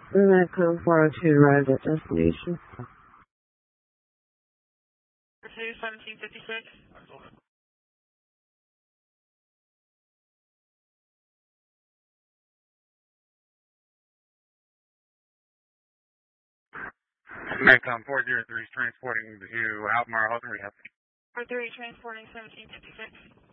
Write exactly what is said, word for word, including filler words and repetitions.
Metcon four oh two arrived at destination. seventeen fifty-six. Metcon four oh three is transporting to Albemarle Health and Rehab. four three transporting seventeen fifty-six.